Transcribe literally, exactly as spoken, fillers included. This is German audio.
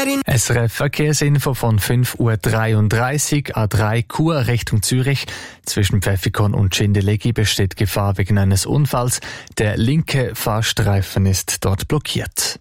S R F Verkehrsinfo von fünf Uhr dreiunddreißig, A drei Chur Richtung Zürich. Zwischen Pfäffikon und Schindellegi besteht Gefahr wegen eines Unfalls. Der linke Fahrstreifen ist dort blockiert.